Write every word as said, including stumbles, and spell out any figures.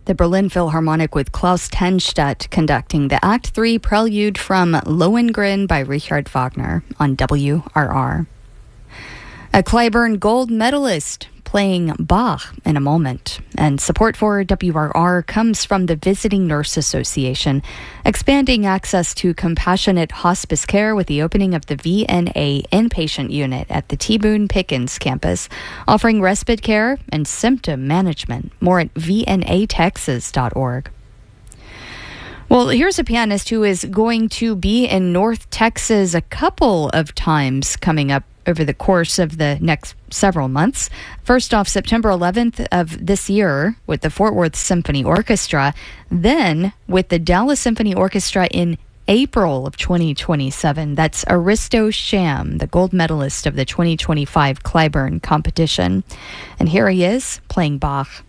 The Berlin Philharmonic with Klaus Tenstedt conducting the Act three Prelude from Lohengrin by Richard Wagner on W R R. A Clyburn gold medalist playing Bach in a moment. And support for W R R comes from the Visiting Nurse Association, expanding access to compassionate hospice care with the opening of the V N A inpatient unit at the T. Boone Pickens campus, offering respite care and symptom management. More at v n a texas dot org. Well, here's a pianist who is going to be in North Texas a couple of times coming up over the course of the next several months. First off, September eleventh of this year with the Fort Worth Symphony Orchestra, then with the Dallas Symphony Orchestra in April of twenty twenty-seven. That's Aristo Sham, the gold medalist of the twenty twenty-five Clyburn competition. And here he is playing Bach.